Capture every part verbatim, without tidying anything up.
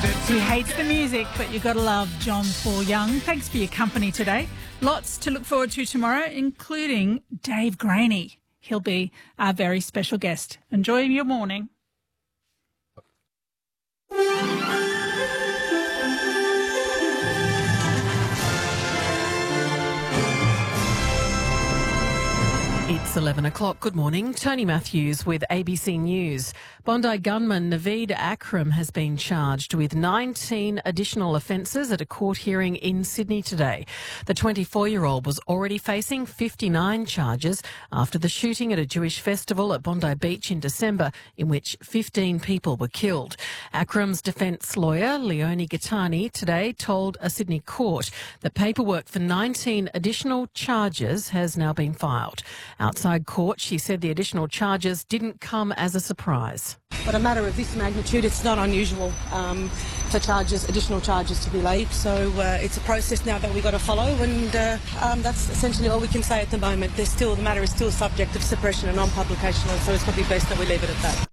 He hates the music, but you've got to love John Paul Young. Thanks for your company today. Lots to look forward to tomorrow, including Dave Graney. He'll be our very special guest. Enjoy your morning. It's eleven o'clock. Good morning. Tony Matthews with A B C News. Bondi gunman Naveed Akram has been charged with nineteen additional offences at a court hearing in Sydney today. The twenty-four-year-old was already facing fifty-nine charges after the shooting at a Jewish festival at Bondi Beach in December, in which fifteen people were killed. Akram's defence lawyer, Leonie Gattani, today told a Sydney court that paperwork for nineteen additional charges has now been filed. Outside court, she said the additional charges didn't come as a surprise. But a matter of this magnitude, it's not unusual um, for charges, additional charges to be laid. So uh, it's a process now that we've got to follow, and uh, um, that's essentially all we can say at the moment. There's still, the matter is still subject of suppression and non-publication, so it's probably best that we leave it at that.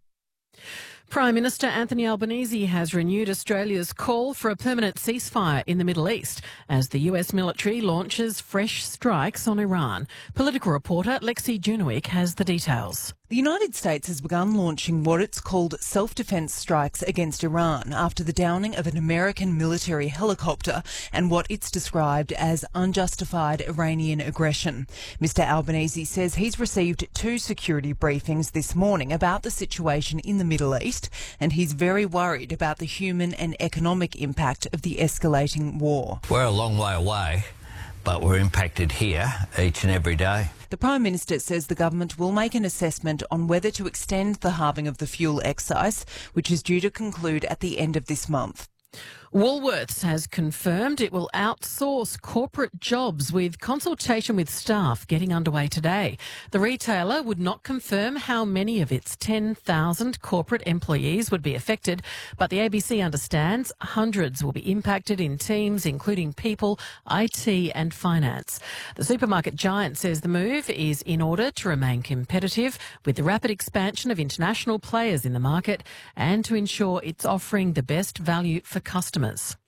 Prime Minister Anthony Albanese has renewed Australia's call for a permanent ceasefire in the Middle East as the U S military launches fresh strikes on Iran. Political reporter Lexi Junowick has the details. The United States has begun launching what it's called self-defense strikes against Iran after the downing of an American military helicopter and what it's described as unjustified Iranian aggression. Mister Albanese says he's received two security briefings this morning about the situation in the Middle East, and he's very worried about the human and economic impact of the escalating war. We're a long way away, but we're impacted here each and every day. The Prime Minister says the government will make an assessment on whether to extend the halving of the fuel excise, which is due to conclude at the end of this month. Woolworths has confirmed it will outsource corporate jobs, with consultation with staff getting underway today. The retailer would not confirm how many of its ten thousand corporate employees would be affected, but the A B C understands hundreds will be impacted in teams including people, I T and finance. The supermarket giant says the move is in order to remain competitive with the rapid expansion of international players in the market and to ensure it's offering the best value for customers.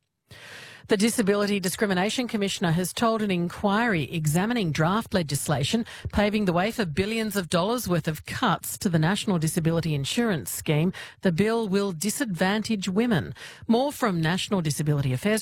The Disability Discrimination Commissioner has told an inquiry examining draft legislation paving the way for billions of dollars worth of cuts to the National Disability Insurance Scheme. The bill will disadvantage women. More from National Disability Affairs